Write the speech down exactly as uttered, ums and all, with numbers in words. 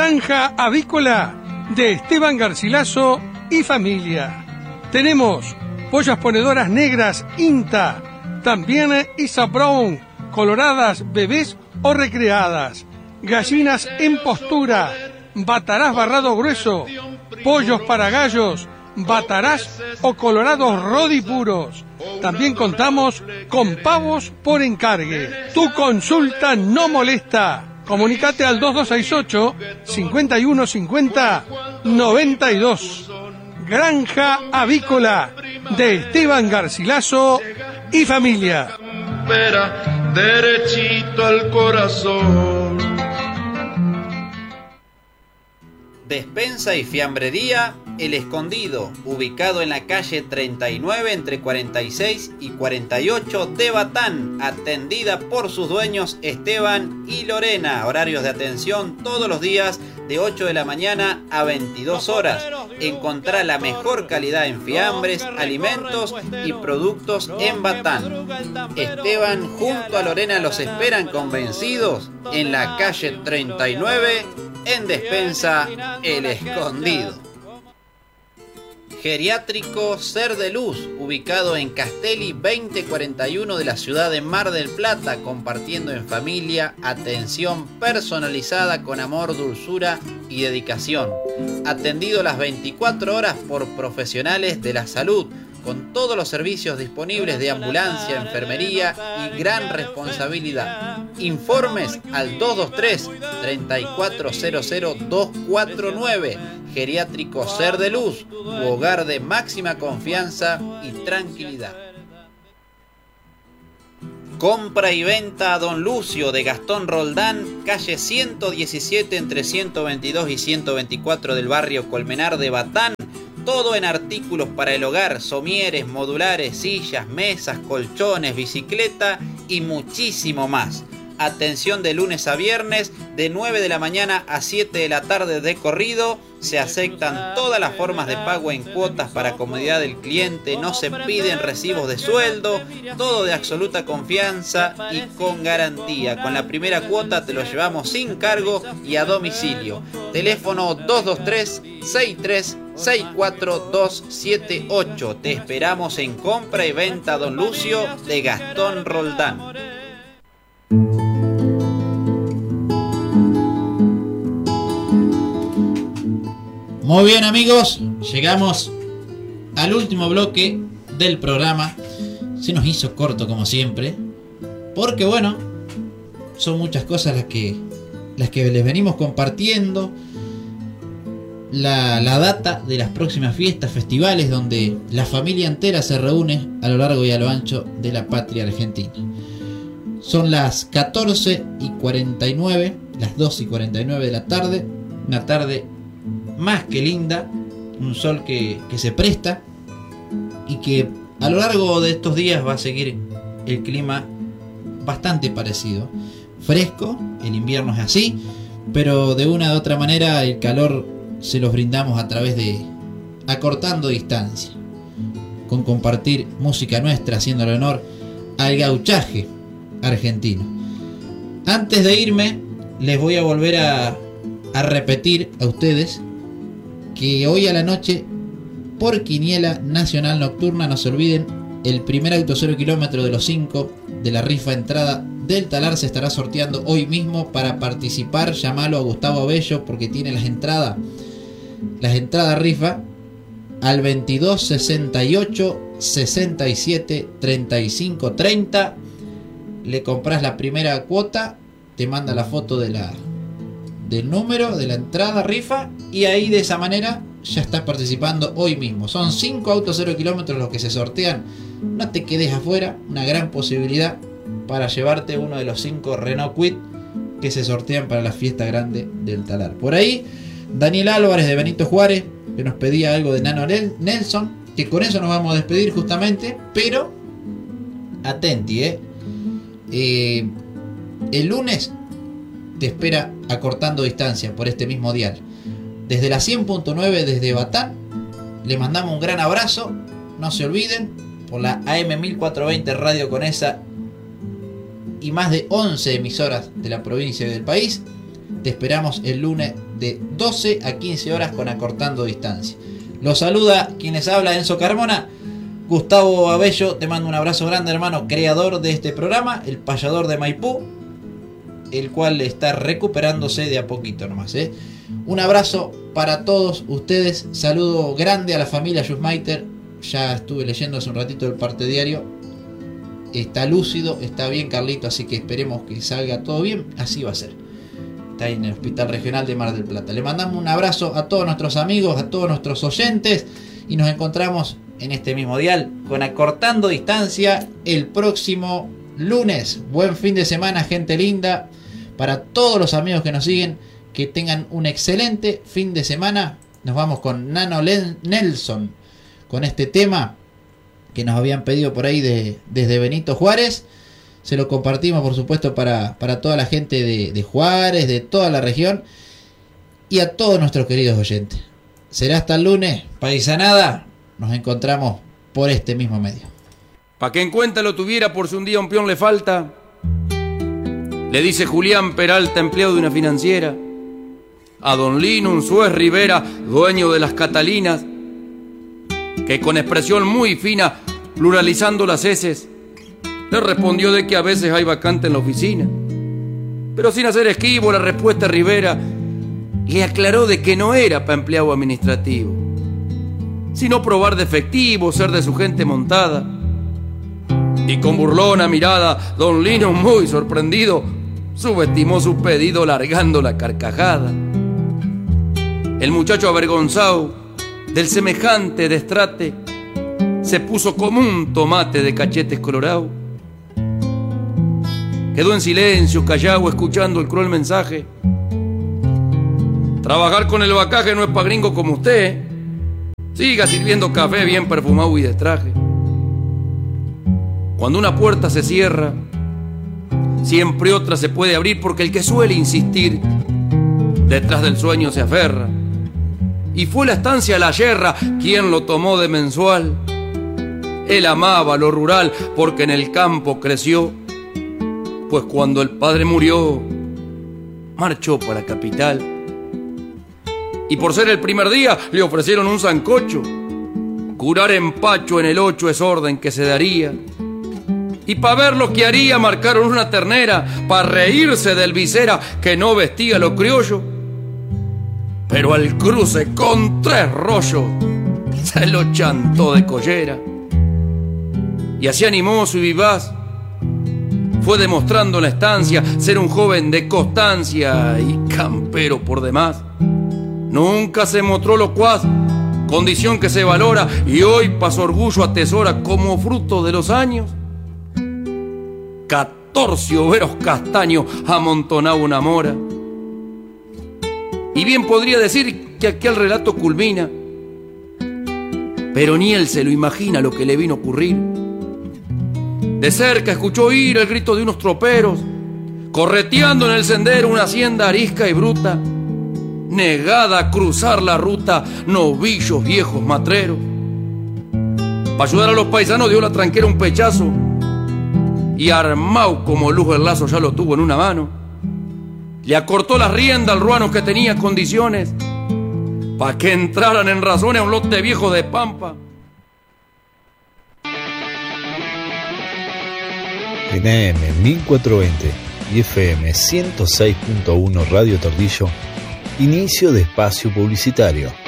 Granja Avícola de Esteban Garcilaso y familia. Tenemos pollas ponedoras negras INTA, también Isa Brown, coloradas, bebés o recreadas, gallinas en postura, batarás barrado grueso, pollos para gallos, batarás o colorados rodi puros. También contamos con pavos por encargue. Tu consulta no molesta. Comunicate al dos dos seis ocho, cinco uno cinco cero, nueve dos. Granja Avícola de Esteban Garcilaso y familia. Derechito al corazón. Despensa y fiambrería El Escondido, ubicado en la calle treinta y nueve entre cuarenta y seis y cuarenta y ocho de Batán, atendida por sus dueños Esteban y Lorena. Horarios de atención todos los días de ocho de la mañana a veintidós horas. Encontrá la mejor calidad en fiambres, alimentos y productos en Batán. Esteban junto a Lorena los esperan convencidos en la calle treinta y nueve en Despensa El Escondido. Geriátrico Ser de Luz, ubicado en Castelli veinte cuarenta y uno de la ciudad de Mar del Plata, compartiendo en familia, atención personalizada con amor, dulzura y dedicación. Atendido las veinticuatro horas por profesionales de la salud, con todos los servicios disponibles de ambulancia, enfermería y gran responsabilidad. Informes al dos dos tres, tres cuatro cero cero, dos cuatro nueve. Geriátrico Ser de Luz, tu hogar de máxima confianza y tranquilidad. Compra y venta Don Lucio de Gastón Roldán, calle ciento diecisiete entre ciento veintidós y ciento veinticuatro del barrio Colmenar de Batán. Todo en artículos para el hogar, somieres, modulares, sillas, mesas, colchones, bicicleta y muchísimo más. Atención de lunes a viernes, de nueve de la mañana a siete de la tarde de corrido. Se aceptan todas las formas de pago en cuotas para comodidad del cliente. No se piden recibos de sueldo. Todo de absoluta confianza y con garantía. Con la primera cuota te lo llevamos sin cargo y a domicilio. Teléfono dos dos tres, seis tres seis cuatro dos siete ocho. Te esperamos en Compra y Venta Don Lucio de Gastón Roldán. Muy bien, amigos, llegamos al último bloque del programa. Se nos hizo corto como siempre, porque bueno, son muchas cosas las que, las que les venimos compartiendo. La, la data de las próximas fiestas, festivales, donde la familia entera se reúne a lo largo y a lo ancho de la patria argentina. Son las catorce y cuarenta y nueve, las doce y cuarenta y nueve de la tarde, una tarde más que linda, un sol que, que se presta y que a lo largo de estos días va a seguir el clima bastante parecido. Fresco, el invierno es así, pero de una u otra manera el calor se los brindamos a través de acortando distancia, con compartir música nuestra, haciéndole honor al gauchaje argentino. Antes de irme, les voy a volver a, a repetir a ustedes que hoy a la noche, por quiniela nacional nocturna, no se olviden, el primer auto cero kilómetro de los cinco de la rifa entrada del Talar se estará sorteando hoy mismo. Para participar, llamalo a Gustavo Abello porque tiene las entradas, las entradas rifa al veintidós sesenta y ocho sesenta y siete treinta y cinco treinta. Le compras la primera cuota, te manda la foto de la del número de la entrada rifa y ahí de esa manera ya estás participando hoy mismo. Son cinco autos cero kilómetros los que se sortean. No te quedes afuera, una gran posibilidad para llevarte uno de los cinco Renault Kwid que se sortean para la fiesta grande del Talar. Por ahí Daniel Álvarez de Benito Juárez, que nos pedía algo de Nano Nelson, que con eso nos vamos a despedir justamente, pero atenti, eh, eh el lunes te espera acortando distancia por este mismo dial. Desde la cien punto nueve, desde Batán, le mandamos un gran abrazo. No se olviden, por la A M mil cuatrocientos veinte Radio Conesa y más de once emisoras de la provincia y del país, Te esperamos el lunes de doce a quince horas con Acortando Distancia. Los saluda quien les habla, Enzo Carmona. Gustavo Abello, te mando un abrazo grande, hermano, creador de este programa, el payador de Maipú, el cual está recuperándose de a poquito nomás, ¿eh? Un abrazo para todos ustedes, saludo grande a la familia Schussmacher. Ya estuve leyendo hace un ratito el parte diario. Está lúcido, está bien Carlito, así que esperemos que salga todo bien, así va a ser. Está ahí en el Hospital Regional de Mar del Plata. Le mandamos un abrazo a todos nuestros amigos, a todos nuestros oyentes, y nos encontramos en este mismo dial con Acortando Distancia el próximo lunes. Buen fin de semana, gente linda. Para todos los amigos que nos siguen, que tengan un excelente fin de semana. Nos vamos con Nano Nelson, con este tema que nos habían pedido por ahí de, desde Benito Juárez. Se lo compartimos, por supuesto, para, para toda la gente de, de Juárez, de toda la región, y a todos nuestros queridos oyentes. Será hasta el lunes, paisanada. Nos encontramos por este mismo medio. Pa' que en cuenta lo tuviera por si un día un peón le falta, le dice Julián Peralta, empleado de una financiera, a don Lino Unzuez Rivera, dueño de las Catalinas, que con expresión muy fina, pluralizando las heces, le respondió de que a veces hay vacante en la oficina. Pero sin hacer esquivo la respuesta Rivera le aclaró de que no era para empleado administrativo, sino probar de efectivo, ser de su gente montada. Y con burlona mirada, don Lino, muy sorprendido, subestimó su pedido largando la carcajada. El muchacho avergonzado del semejante destrate se puso como un tomate de cachetes colorados. Quedó en silencio, callado, escuchando el cruel mensaje. Trabajar con el bacaje no es pa' gringo como usted. Siga sirviendo café bien perfumado y de traje. Cuando una puerta se cierra, siempre otra se puede abrir, porque el que suele insistir detrás del sueño se aferra. Y fue la estancia La Yerra quien lo tomó de mensual. Él amaba lo rural porque en el campo creció, pues cuando el padre murió, marchó para la capital. Y por ser el primer día le ofrecieron un sancocho. Curar empacho en el ocho es orden que se daría. Y pa' ver lo que haría marcaron una ternera, pa' reírse del visera que no vestía lo criollo. Pero al cruce con tres rollos se lo chantó de collera. Y así animoso y vivaz fue demostrando en la estancia ser un joven de constancia y campero por demás. Nunca se mostró locuaz, condición que se valora, y hoy pa' su orgullo atesora como fruto de los años catorce overos castaños amontonaba una mora. Y bien podría decir que aquel relato culmina, pero ni él se lo imagina lo que le vino a ocurrir. De cerca escuchó oír el grito de unos troperos, correteando en el sendero una hacienda arisca y bruta, negada a cruzar la ruta, novillos viejos matreros. Para ayudar a los paisanos dio la tranquera un pechazo, y armado como lujo el lazo ya lo tuvo en una mano. Le acortó las riendas al ruano que tenía condiciones, pa' que entraran en razón a un lote viejo de pampa. En A M mil cuatrocientos veinte y F M ciento seis punto uno Radio Tordillo, inicio de espacio publicitario.